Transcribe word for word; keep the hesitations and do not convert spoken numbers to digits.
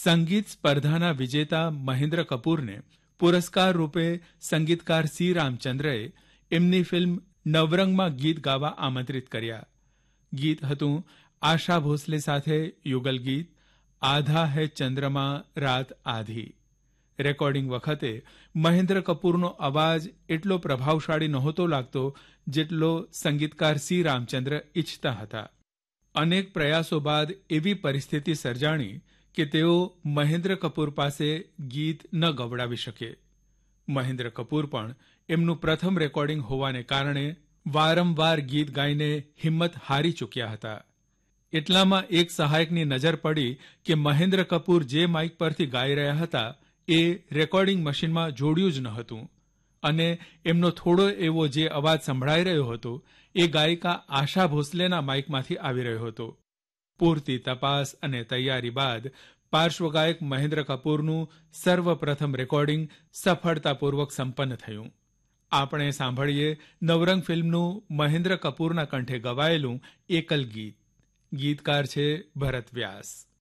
સંગીત સ્પર્ધાના વિજેતા મહેન્દ્ર કપૂરને પુરસ્કાર રૂપે સંગીતકાર સી રામચંદ્રએ એમની ફિલ્મ નવરંગમાં ગીત ગાવા આમંત્રિત કર્યા. ગીત હતું આશા ભોસલે સાથે યુગલ ગીત આધા હૈ ચંદ્રમા રાત આધી. રેકોર્ડિંગ વખતે મહેન્દ્ર કપૂરનો અવાજ એટલો પ્રભાવશાળી નહોતો લાગતો જેટલો સંગીતકાર સી રામચંદ્ર ઈચ્છતા હતા. અનેક પ્રયાસો બાદ એવી પરિસ્થિતિ સર્જાણી કે તેઓ મહેન્દ્ર કપૂર પાસે ગીત ન ગવડાવી શકે. મહેન્દ્ર કપૂર પણ એમનું પ્રથમ રેકોર્ડિંગ હોવાને કારણે વારંવાર ગીત ગાઈને હિંમત હારી ચૂક્યા હતા. એટલામાં એક સહાયકની નજર પડી કે મહેન્દ્ર કપૂર જે માઇક પરથી ગાઈ રહ્યા હતા એ રેકોર્ડિંગ મશીનમાં જોડ્યું જ ન હતું અને એમનો થોડો એવો જે અવાજ સંભળાઈ રહ્યો હતો એ ગાયિકા આશા ભોસલેના માઇકમાંથી આવી રહ્યો હતો. પૂરતી તપાસ અને તૈયારી બાદ પાર્શ્વગાયક મહેન્દ્ર કપૂરનું સર્વપ્રથમ રેકોર્ડિંગ સફળતાપૂર્વક સંપન્ન થયું. આપણે સાંભળીએ નવરંગ ફિલ્મનું મહેન્દ્ર કપૂરના કંઠે ગવાયેલું એકલ ગીત. ગીતકાર છે ભરત વ્યાસ.